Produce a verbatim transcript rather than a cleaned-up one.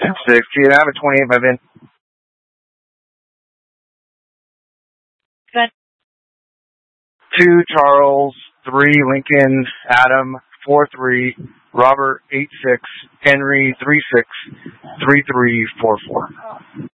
six six. See, I have a twenty-eight by then. Good. Two Charles, three Lincoln, Adam, four three, Robert, eight six, Henry, three six, three three four four.